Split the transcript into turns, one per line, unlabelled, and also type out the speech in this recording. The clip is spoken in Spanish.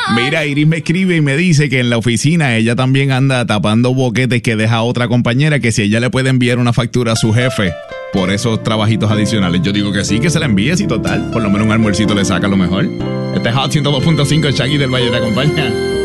Mira, Iris me escribe y me dice que en la oficina ella también anda tapando boquetes que deja otra compañera, que si ella le puede enviar una factura a su jefe por esos trabajitos adicionales. Yo digo que sí, que se la envíe, si total. Por lo menos un almuercito le saca lo mejor. Este es Hot 102.5, Shaggy del Valle te acompaña.